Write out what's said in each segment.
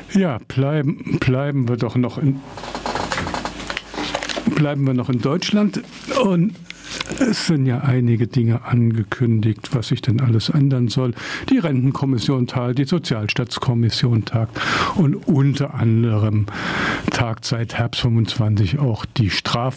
Ja, bleiben wir noch in Deutschland. Und es sind ja einige Dinge angekündigt, was sich denn alles ändern soll. Die Rentenkommission tagt, die Sozialstaatskommission tagt und unter anderem tagt seit Herbst 25 auch die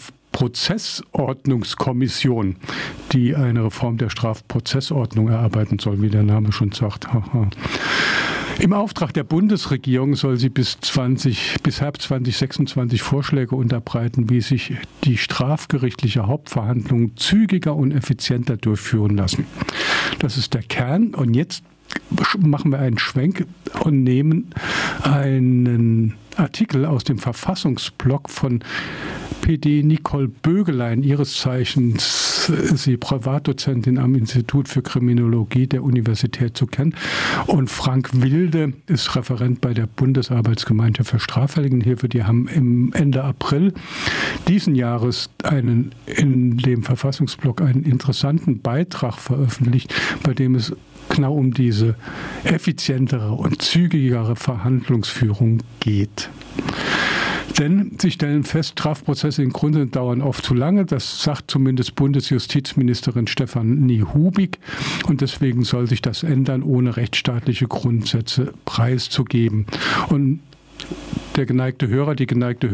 Strafprozessordnungskommission, die eine Reform der Strafprozessordnung erarbeiten soll, wie der Name schon sagt. Im Auftrag der Bundesregierung soll sie bis Herbst 2026 Vorschläge unterbreiten, wie sich die strafgerichtliche Hauptverhandlung zügiger und effizienter durchführen lassen. Das ist der Kern. Und jetzt machen wir einen Schwenk und nehmen einen Artikel aus dem Verfassungsblog von PD Nicole Bögelein, ihres Zeichens sie Privatdozentin am Institut für Kriminologie der Universität zu Kent, und Frank Wilde ist Referent bei der Bundesarbeitsgemeinschaft für Straffälligenhilfe. Die haben im Ende April diesen Jahres in dem Verfassungsblog einen interessanten Beitrag veröffentlicht, bei dem es genau um diese effizientere und zügigere Verhandlungsführung geht. Denn sie stellen fest, Strafprozesse in Grunde dauern oft zu lange. Das sagt zumindest Bundesjustizministerin Stefanie Hubig. Und deswegen soll sich das ändern, ohne rechtsstaatliche Grundsätze preiszugeben. Und der geneigte Hörer, die geneigte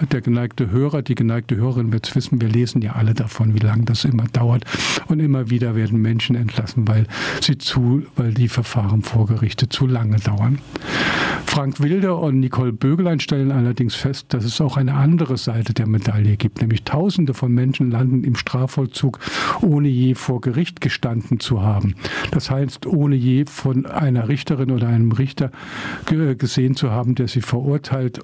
Hörerin wird es wissen, wir lesen ja alle davon, wie lange das immer dauert. Und immer wieder werden Menschen entlassen, weil die Verfahren vor Gerichte zu lange dauern. Frank Wilde und Nicole Bögelein stellen allerdings fest, dass es auch eine andere Seite der Medaille gibt, nämlich Tausende von Menschen landen im Strafvollzug, ohne je vor Gericht gestanden zu haben. Das heißt, ohne je von einer Richterin oder einem Richter gesehen zu haben, der sie verurteilt.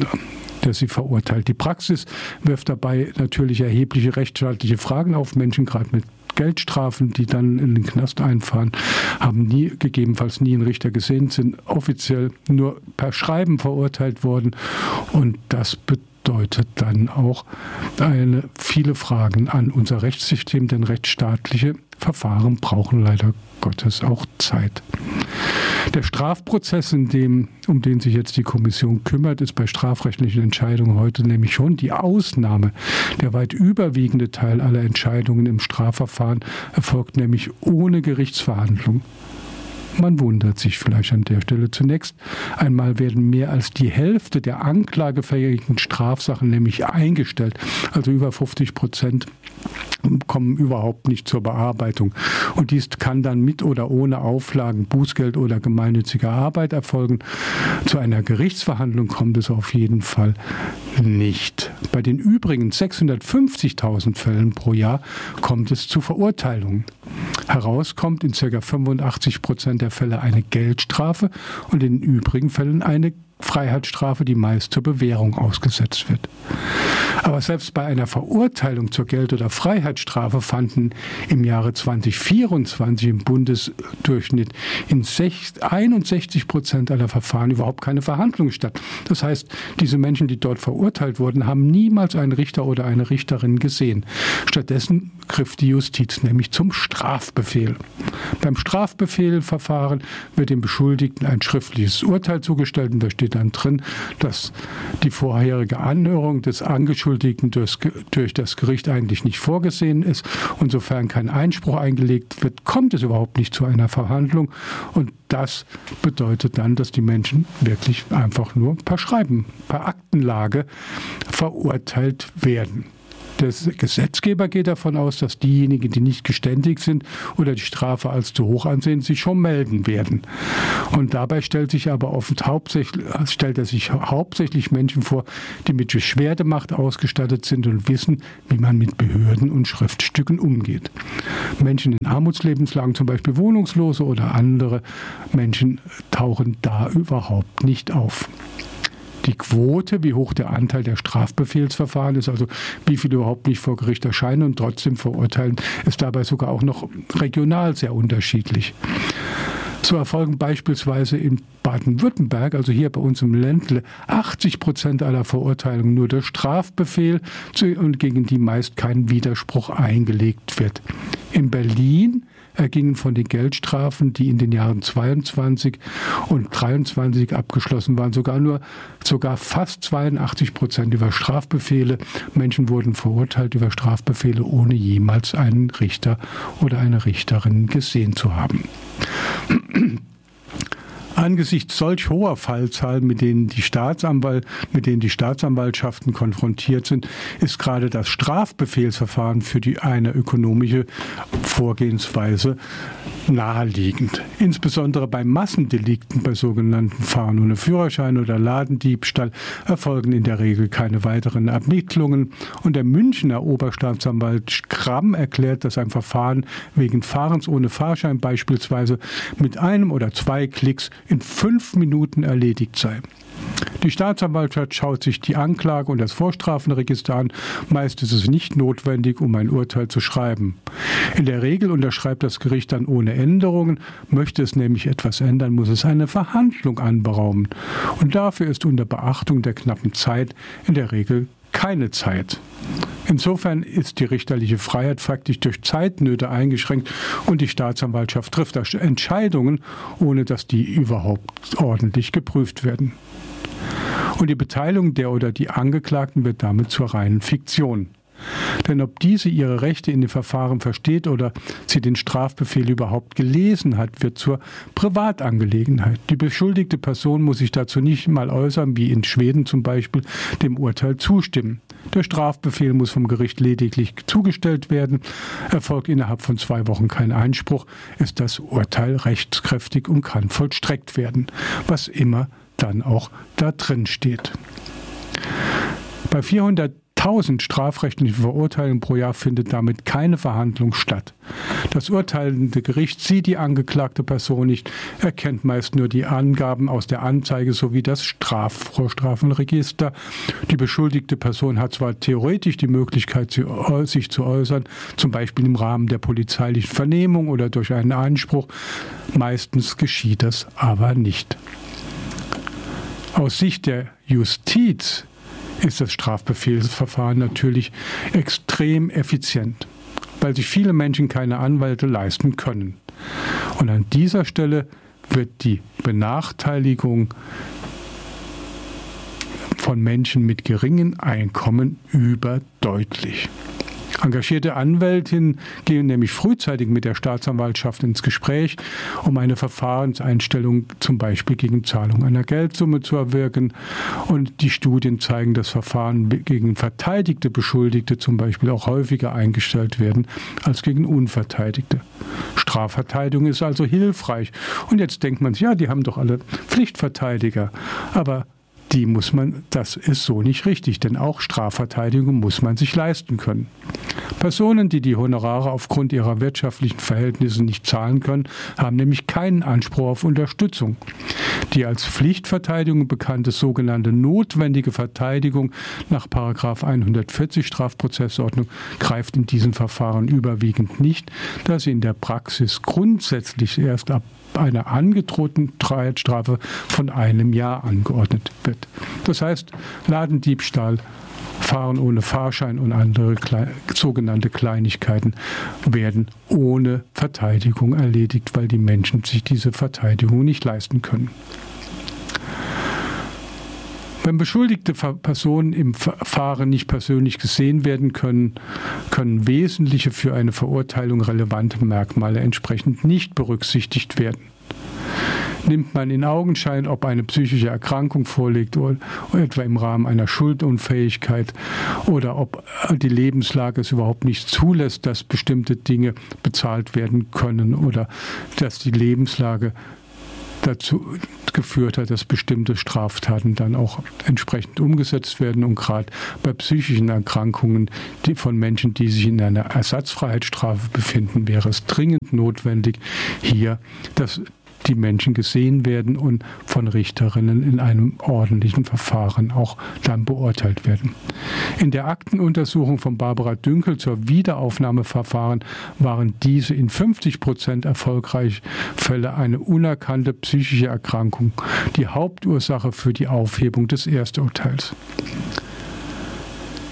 Die Praxis wirft dabei natürlich erhebliche rechtsstaatliche Fragen auf. Menschen, gerade mit Geldstrafen, die dann in den Knast einfahren, haben gegebenenfalls nie einen Richter gesehen, sind offiziell nur per Schreiben verurteilt worden. Und das bedeutet dann auch viele Fragen an unser Rechtssystem, denn rechtsstaatliche Verfahren brauchen leider Gottes auch Zeit. Der Strafprozess, um den sich jetzt die Kommission kümmert, ist bei strafrechtlichen Entscheidungen heute nämlich schon die Ausnahme. Der weit überwiegende Teil aller Entscheidungen im Strafverfahren erfolgt nämlich ohne Gerichtsverhandlung. Man wundert sich vielleicht an der Stelle. Zunächst einmal werden mehr als die Hälfte der anklagefähigen Strafsachen nämlich eingestellt. Also über 50% kommen überhaupt nicht zur Bearbeitung. Und dies kann dann mit oder ohne Auflagen, Bußgeld oder gemeinnütziger Arbeit erfolgen. Zu einer Gerichtsverhandlung kommt es auf jeden Fall nicht. Bei den übrigen 650.000 Fällen pro Jahr kommt es zu Verurteilungen. Herauskommt in ca. 85% der Fälle eine Geldstrafe und in den übrigen Fällen eine Freiheitsstrafe, die meist zur Bewährung ausgesetzt wird. Aber selbst bei einer Verurteilung zur Geld- oder Freiheitsstrafe fanden im Jahre 2024 im Bundesdurchschnitt in 61% aller Verfahren überhaupt keine Verhandlung statt. Das heißt, diese Menschen, die dort verurteilt wurden, haben niemals einen Richter oder eine Richterin gesehen. Stattdessen griff die Justiz nämlich zum Strafbefehl. Beim Strafbefehlverfahren wird dem Beschuldigten ein schriftliches Urteil zugestellt und da steht dann drin, dass die vorherige Anhörung des Angeschuldigten durch das Gericht eigentlich nicht vorgesehen ist. Und sofern kein Einspruch eingelegt wird, kommt es überhaupt nicht zu einer Verhandlung. Und das bedeutet dann, dass die Menschen wirklich einfach nur per Schreiben, per Aktenlage verurteilt werden. Der Gesetzgeber geht davon aus, dass diejenigen, die nicht geständig sind oder die Strafe als zu hoch ansehen, sich schon melden werden. Und dabei stellt er sich hauptsächlich Menschen vor, die mit Beschwerdemacht ausgestattet sind und wissen, wie man mit Behörden und Schriftstücken umgeht. Menschen in Armutslebenslagen, zum Beispiel Wohnungslose oder andere Menschen, tauchen da überhaupt nicht auf. Die Quote, wie hoch der Anteil der Strafbefehlsverfahren ist, also wie viele überhaupt nicht vor Gericht erscheinen und trotzdem verurteilen, ist dabei sogar auch noch regional sehr unterschiedlich. So erfolgen beispielsweise in Baden-Württemberg, also hier bei uns im Ländle, 80% aller Verurteilungen nur durch Strafbefehl und gegen die meist kein Widerspruch eingelegt wird. In Berlin ergingen von den Geldstrafen, die in den Jahren 22 und 23 abgeschlossen waren, sogar fast 82% über Strafbefehle. Menschen wurden verurteilt über Strafbefehle, ohne jemals einen Richter oder eine Richterin gesehen zu haben. Angesichts solch hoher Fallzahlen, mit denen die Staatsanwaltschaften konfrontiert sind, ist gerade das Strafbefehlsverfahren für eine ökonomische Vorgehensweise naheliegend. Insbesondere bei Massendelikten, bei sogenannten Fahren ohne Führerschein oder Ladendiebstahl, erfolgen in der Regel keine weiteren Ermittlungen. Und der Münchner Oberstaatsanwalt Schramm erklärt, dass ein Verfahren wegen Fahrens ohne Fahrschein beispielsweise mit einem oder zwei Klicks in 5 Minuten erledigt sei. Die Staatsanwaltschaft schaut sich die Anklage und das Vorstrafenregister an. Meist ist es nicht notwendig, um ein Urteil zu schreiben. In der Regel unterschreibt das Gericht dann ohne Änderungen. Möchte es nämlich etwas ändern, muss es eine Verhandlung anberaumen. Und dafür ist unter Beachtung der knappen Zeit in der Regel keine Zeit. Insofern ist die richterliche Freiheit faktisch durch Zeitnöte eingeschränkt und die Staatsanwaltschaft trifft Entscheidungen, ohne dass die überhaupt ordentlich geprüft werden. Und die Beteiligung der oder die Angeklagten wird damit zur reinen Fiktion. Denn ob diese ihre Rechte in dem Verfahren versteht oder sie den Strafbefehl überhaupt gelesen hat, wird zur Privatangelegenheit. Die beschuldigte Person muss sich dazu nicht mal äußern, wie in Schweden zum Beispiel, dem Urteil zustimmen. Der Strafbefehl muss vom Gericht lediglich zugestellt werden. Erfolgt innerhalb von 2 Wochen kein Einspruch, ist das Urteil rechtskräftig und kann vollstreckt werden, was immer dann auch da drin steht. Bei 400.000 strafrechtlichen Verurteilungen pro Jahr findet damit keine Verhandlung statt. Das urteilende Gericht sieht die angeklagte Person nicht, erkennt meist nur die Angaben aus der Anzeige sowie das Vorstrafenregister. Die beschuldigte Person hat zwar theoretisch die Möglichkeit, sich zu äußern, zum Beispiel im Rahmen der polizeilichen Vernehmung oder durch einen Einspruch. Meistens geschieht das aber nicht. Aus Sicht der Justiz ist das Strafbefehlsverfahren natürlich extrem effizient, weil sich viele Menschen keine Anwälte leisten können. Und an dieser Stelle wird die Benachteiligung von Menschen mit geringem Einkommen überdeutlich. Engagierte Anwältinnen gehen nämlich frühzeitig mit der Staatsanwaltschaft ins Gespräch, um eine Verfahrenseinstellung zum Beispiel gegen Zahlung einer Geldsumme zu erwirken. Und die Studien zeigen, dass Verfahren gegen verteidigte Beschuldigte zum Beispiel auch häufiger eingestellt werden als gegen Unverteidigte. Strafverteidigung ist also hilfreich. Und jetzt denkt man sich, ja, die haben doch alle Pflichtverteidiger. Aber das ist so nicht richtig, denn auch Strafverteidigung muss man sich leisten können. Personen, die die Honorare aufgrund ihrer wirtschaftlichen Verhältnisse nicht zahlen können, haben nämlich keinen Anspruch auf Unterstützung. Die als Pflichtverteidigung bekannte sogenannte notwendige Verteidigung nach § 140 Strafprozessordnung greift in diesen Verfahren überwiegend nicht, da sie in der Praxis grundsätzlich erst ab einer angedrohten Freiheitsstrafe von 1 Jahr angeordnet wird. Das heißt, Ladendiebstahl, Fahren ohne Fahrschein und andere sogenannte Kleinigkeiten werden ohne Verteidigung erledigt, weil die Menschen sich diese Verteidigung nicht leisten können. Wenn beschuldigte Personen im Verfahren nicht persönlich gesehen werden können, können wesentliche für eine Verurteilung relevante Merkmale entsprechend nicht berücksichtigt werden. Nimmt man in Augenschein, ob eine psychische Erkrankung vorliegt, oder etwa im Rahmen einer Schuldunfähigkeit, oder ob die Lebenslage es überhaupt nicht zulässt, dass bestimmte Dinge bezahlt werden können oder dass die Lebenslage dazu geführt hat, dass bestimmte Straftaten dann auch entsprechend umgesetzt werden. Und gerade bei psychischen Erkrankungen von Menschen, die sich in einer Ersatzfreiheitsstrafe befinden, wäre es dringend notwendig, hier dass die Menschen gesehen werden und von Richterinnen in einem ordentlichen Verfahren auch dann beurteilt werden. In der Aktenuntersuchung von Barbara Dünkel zur Wiederaufnahmeverfahren waren diese in 50% erfolgreich Fälle eine unerkannte psychische Erkrankung, die Hauptursache für die Aufhebung des Ersturteils.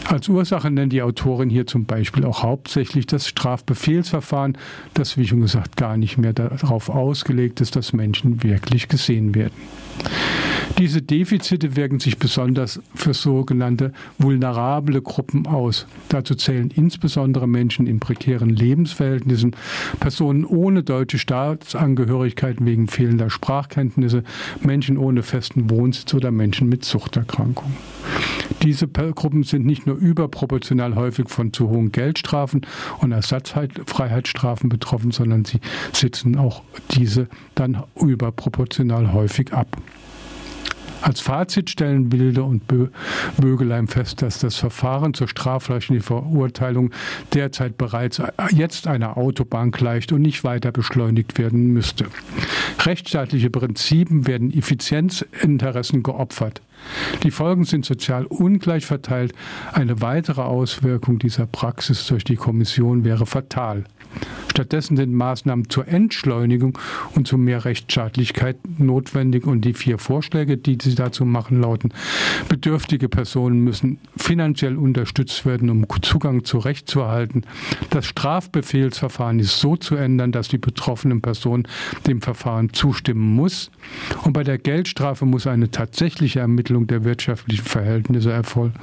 Als Ursache nennt die Autorin hier zum Beispiel auch hauptsächlich das Strafbefehlsverfahren, das, wie schon gesagt, gar nicht mehr darauf ausgelegt ist, dass Menschen wirklich gesehen werden. Diese Defizite wirken sich besonders für sogenannte vulnerable Gruppen aus. Dazu zählen insbesondere Menschen in prekären Lebensverhältnissen, Personen ohne deutsche Staatsangehörigkeit wegen fehlender Sprachkenntnisse, Menschen ohne festen Wohnsitz oder Menschen mit Suchterkrankungen. Diese Gruppen sind nicht nur überproportional häufig von zu hohen Geldstrafen und Ersatzfreiheitsstrafen betroffen, sondern sie sitzen auch diese dann überproportional häufig ab. Als Fazit stellen Wilde und Bögelein fest, dass das Verfahren zur strafrechtlichen Verurteilung derzeit bereits jetzt einer Autobahn gleicht und nicht weiter beschleunigt werden müsste. Rechtsstaatliche Prinzipien werden Effizienzinteressen geopfert. Die Folgen sind sozial ungleich verteilt. Eine weitere Auswirkung dieser Praxis durch die Kommission wäre fatal. Stattdessen sind Maßnahmen zur Entschleunigung und zu mehr Rechtsstaatlichkeit notwendig und die 4 Vorschläge, die sie dazu machen, lauten: Bedürftige Personen müssen finanziell unterstützt werden, um Zugang zu Recht zu erhalten. Das Strafbefehlsverfahren ist so zu ändern, dass die betroffene Person dem Verfahren zustimmen muss. Und bei der Geldstrafe muss eine tatsächliche Ermittlung der wirtschaftlichen Verhältnisse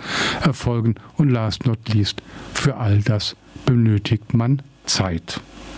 erfolgen. Und last not least, für all das benötigt man Zeit.